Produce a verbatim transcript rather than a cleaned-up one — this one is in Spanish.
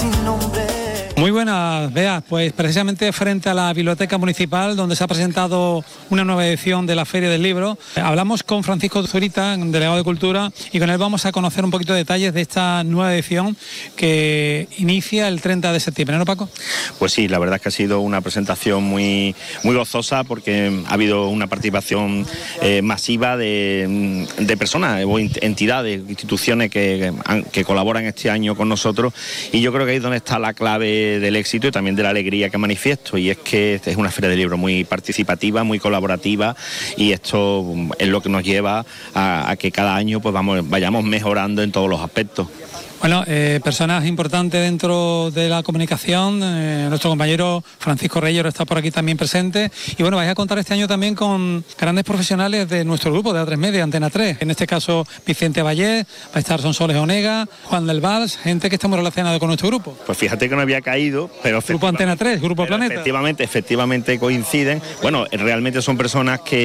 sin nombre. Muy buenas, Bea. Pues precisamente frente a la Biblioteca Municipal, donde se ha presentado una nueva edición de la Feria del Libro, hablamos con Francisco Zurita, delegado de Cultura, y con él vamos a conocer un poquito de detalles de esta nueva edición que inicia el treinta de septiembre, ¿no, Paco? Pues sí, la verdad es que ha sido una presentación muy, muy gozosa, porque ha habido una participación eh, masiva de, de personas o entidades, instituciones que, que colaboran este año con nosotros, y yo creo que ahí es donde está la clave del éxito y también de la alegría que manifiesto, y es que es una feria de libros muy participativa, muy colaborativa, y esto es lo que nos lleva a, a que cada año pues vamos, vayamos mejorando en todos los aspectos. Bueno, eh, personas importantes dentro de la comunicación, eh, nuestro compañero Francisco Reyero está por aquí también presente, y bueno, vais a contar este año también con grandes profesionales de nuestro grupo de A tres Media, Antena tres, en este caso Vicente Vallés, va a estar Sonsoles Onega, Juan del Vals, gente que está muy relacionada con nuestro grupo. Pues fíjate que no había caído, pero Grupo Antena tres, Grupo Planeta. Efectivamente, efectivamente coinciden. Bueno, realmente son personas que